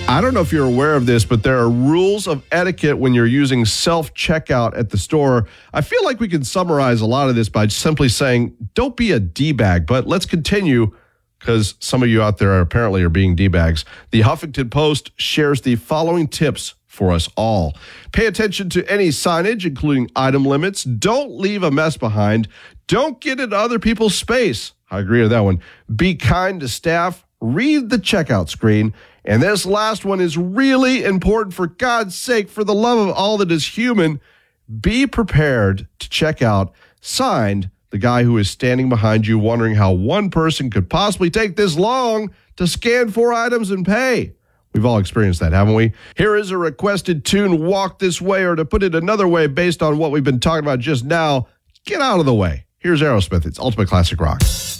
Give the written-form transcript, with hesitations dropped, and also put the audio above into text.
I don't know if you're aware of this, but there are rules of etiquette when you're using self-checkout at the store. I feel like we can summarize a lot of this by simply saying, don't be a D-bag. But let's continue, because some of you out there apparently are being D-bags. The Huffington Post shares the following tips for us all. Pay attention to any signage, including item limits. Don't leave a mess behind. Don't get into other people's space. I agree with that one. Be kind to staff. Read the checkout screen. And this last one is really important. For God's sake, for the love of all that is human, be prepared to check out. Signed, the guy who is standing behind you wondering how one person could possibly take this long to scan 4 items and pay. We've all experienced that, haven't we? Here is a requested tune, Walk This Way, or to put it another way, based on what we've been talking about just now, get out of the way. Here's Aerosmith. It's Ultimate Classic Rock.